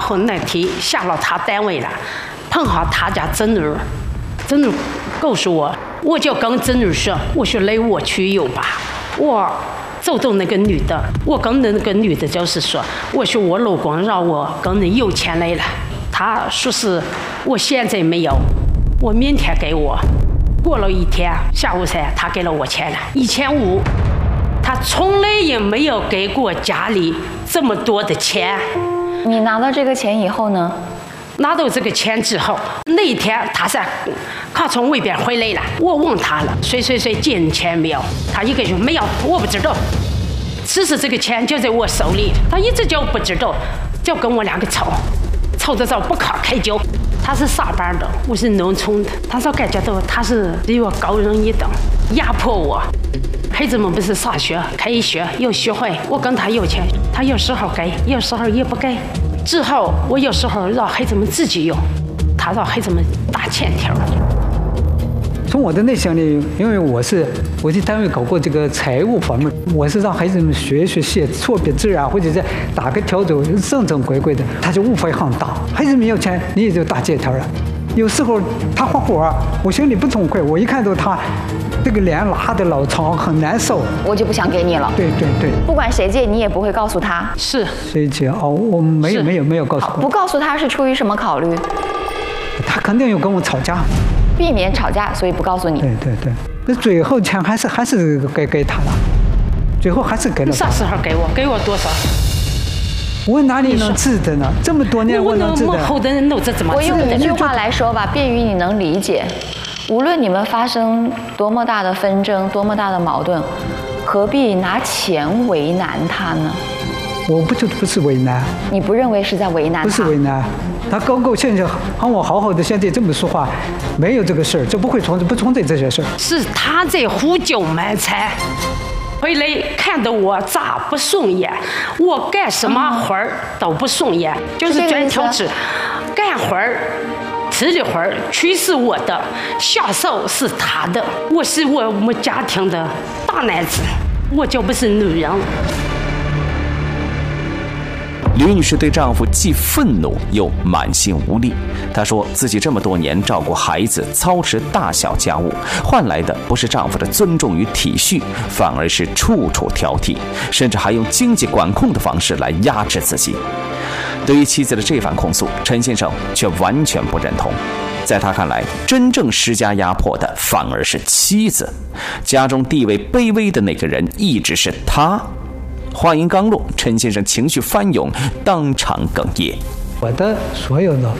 后那天下了他单位了，碰好他家侄女，侄女告诉我，我就跟侄女说，我说来我去有吧，我走到那个女的，我跟那个女的就是说，我说我老公让我跟你有钱来了，他说是我现在没有，我明天给我。过了一天，下午才他给了我钱了，1500。他从来也没有给过家里这么多的钱。 你拿到这个钱以后呢？ 拿到这个钱之后，那一天他是刚从外边回来了，我问他了，谁借你钱没有？他一个说没有，我不知道。其实这个钱就在我手里，他一直就不知道，就跟我两个吵得不可开交。他是上班的，我是农村的，他说感觉到他是比我高人一等，压迫我。孩子们不是上学开学要学会，我跟他要钱，他有时候给，有时候也不给。之后我有时候让孩子们自己用，他让孩子们打欠条。 从我的内心里，因为我在单位搞过这个财务方面，我是让孩子们学写错别字啊，或者是打个条走正规的，他就误会很大。孩子们要钱，你也就打借条了。有时候他发火，我心里不痛快，我一看到他这个脸拉的老长，很难受， 我就不想给你了。 对， 不管谁借，你也不会告诉他。 是谁借？哦，我没有告诉过。 不告诉他是出于什么考虑？ 他肯定有跟我吵架。 避免吵架，所以不告诉你。 对，那最后钱还是给他了，最后还是给了他。 啥时候给我？给我多少？ 我哪里能治的呢？这么多年我能治的。 后的人这怎么？ 我用一句话来说吧，便于你能理解。无论你们发生多么大的纷争，多么大的矛盾，何必拿钱为难他呢？ 我不是为难。 你不认为是在为难他？ 不是为难。他高兴就喊我好好的，现在这么说话，没有这个事儿，就不存在这些事儿。 是他在胡搅蛮缠，回来看到我咋不顺眼，我干什么活儿都不顺眼，就是专挑吃，干活儿。体力活儿全是我的，享受是他的。我是我们家庭的大男子，我就不是女人。 吕女士对丈夫既愤怒又满心无力。她说自己这么多年照顾孩子，操持大小家务，换来的不是丈夫的尊重与体恤，反而是处处挑剔，甚至还用经济管控的方式来压制自己。对于妻子的这番控诉，陈先生却完全不认同。在他看来，真正施加压迫的反而是妻子，家中地位卑微的那个人一直是他。话音刚落，陈先生情绪翻涌，当场哽咽。 我的所有的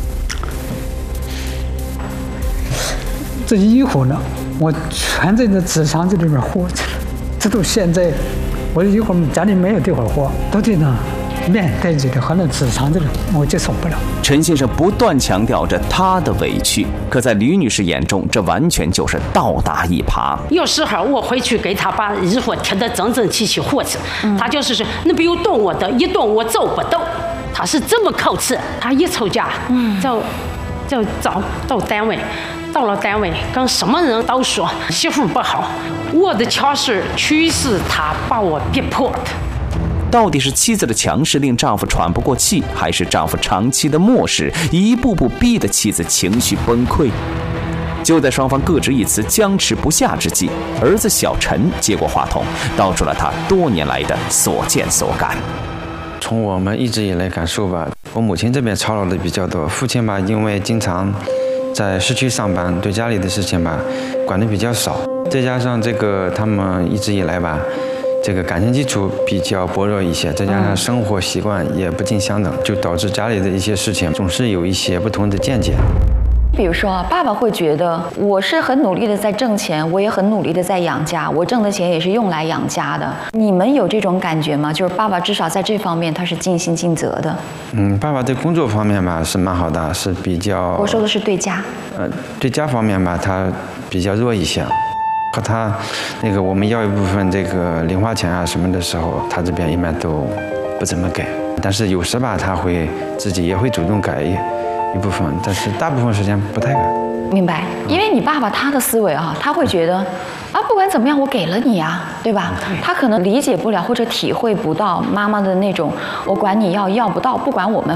这衣服呢，我全在那纸箱子里面活着，直到现在，我一会儿家里没有地方活，都在那面袋子里和那纸箱子里，我接受不了。 陈先生不断强调着他的委屈，可在吕女士眼中，这完全就是倒打一耙。 有时候我回去给他把衣服贴得整整齐齐活着，他就是说你不要动我的，一动我走不动。他是这么口气，他一吵架，就找到单位。到了单位，跟什么人都说媳妇不好，我的强势全是他把我逼迫的。 到底是妻子的强势令丈夫喘不过气，还是丈夫长期的漠视一步步逼得妻子情绪崩溃？就在双方各执一词、僵持不下之际，儿子小陈接过话筒，道出了他多年来的所见所感。 从我们一直以来感受吧，我母亲这边操劳的比较多，父亲吧，因为经常在市区上班，对家里的事情吧管得比较少，再加上这个他们一直以来吧，这个感情基础比较薄弱一些，再加上生活习惯也不尽相等，就导致家里的一些事情总是有一些不同的见解。 比如说，爸爸会觉得我是很努力的在挣钱，我也很努力的在养家，我挣的钱也是用来养家的。你们有这种感觉吗？就是爸爸至少在这方面他是尽心尽责的。 爸爸对工作方面吧是蛮好的，是比较。 我说的是对家。 对家方面吧，他比较弱一些。和他那个我们要一部分这个零花钱啊什么的时候，他这边一般都不怎么给。但是有时吧，他会自己也会主动改一部分，但是大部分时间不太改。 明白，因为你爸爸他的思维啊，他会觉得不管怎么样我给了你啊，对吧？他可能理解不了或者体会不到妈妈的那种我管你要不到，不管我们